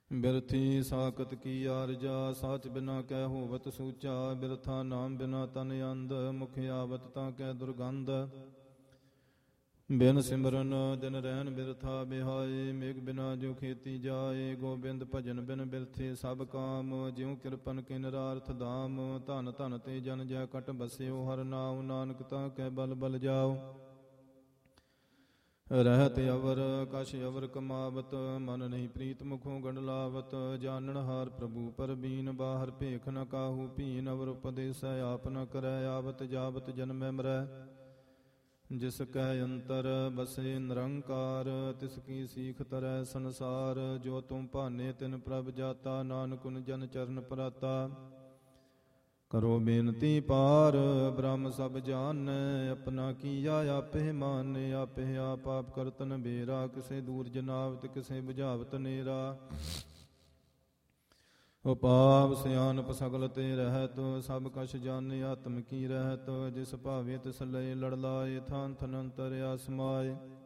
ਬਿਰਥੀ ਸਾਕਤ ਕੀ ਆਰਜਾ, ਸਾਚ ਬਿਨਾ ਕਹਿ ਹੋਵਤ ਸੂਚਾ। ਬਿਰਥਾ ਨਾਮ ਬਿਨਾ ਤਨ ਅੰਧ, ਮੁਖ ਆਵਤ ਤਾਂ ਕਹਿ ਦੁਰਗੰਧ। ਬਿਨ ਸਿਮਰਨ ਦਿਨ ਰਹਿਣ ਬਿਰਥਾ ਬਿਹਾਏ, ਮੇਘ ਬਿਨਾ ਜੋ ਖੇਤੀ ਜਾਏ। ਗੋਬਿੰਦ ਭਜਨ ਬਿਨ ਬਿਰਥੇ ਸਭ ਕਾਮ, ਜਿਉ ਕਿਰਪਨ ਕੇ ਨਿਰਾਰਥ ਧਾਮ। ਧਨ ਧਨ ਤੇ ਜਨ ਜੈ ਕਟ ਬਸਿਓ, ਹਰ ਨਾਉ ਨਾਨਕ ਤਾਂ ਕਹਿ ਬਲ ਬਲ ਜਾਓ। ਰਹਿਤ ਅਵਰ ਕਛ ਅਵਰ ਕਮਾਵਤ, ਮਨ ਨਹੀਂ ਪ੍ਰੀਤ ਮੁਖੋਂ ਗੰਢਲਾਵਤ। ਜਾਨਣ ਹਾਰ ਪ੍ਰਭੂ ਪਰਬੀਨ, ਬਾਹਰ ਭੇਖ ਨ ਕਾਹੂ ਭੀਨ। ਅਵਰ ਉਪਦੇਸੈ ਆਪ ਨ ਕਰੈ, ਆਵਤ ਜਾਵਤ ਜਨਮੈ ਮਰੈ। ਜਿਸ ਕੈ ਅੰਤਰ ਬਸੇ ਨਿਰੰਕਾਰ, ਤਿਸ ਕੀ ਸੀਖ ਤਰੈ ਸੰਸਾਰ। ਜੋ ਤੁਮ ਭਾਨੇ ਤਿਨ ਪ੍ਰਭ ਜਾਤਾ, ਨਾਨਕ ਜਨ ਚਰਨ ਪਰਾਤਾ। ਕਰੋ ਬੇਨਤੀ ਪਾਰ ਬ੍ਰਹਮ ਸਭ ਜਾਣੈ, ਆਪਣਾ ਕੀਆ ਆਪੇ ਮਾਨੈ। ਆਪੇ ਆਪ ਆਪ ਕਰਤ ਨਬੇਰਾ, ਕਿਸੇ ਦੂਰ ਜਨਾਵਤ ਕਿਸੇ ਬੁਝਾਵਤ ਨੇਰਾ। ਉਪਾਵ ਸਿਆਨਪ ਸਗਲ ਤੇ ਰਹਿਤ, ਸਭ ਕਛ ਜਾਣੈ ਆਤਮ ਕੀ ਰਹਿਤ। ਜਿਸ ਭਾਵੇ ਤਿਸ ਲਏ ਲੜ ਲਾਏ, ਥਾਨ ਥਨ ਅੰਤਰ ਆਸਮਾਏ।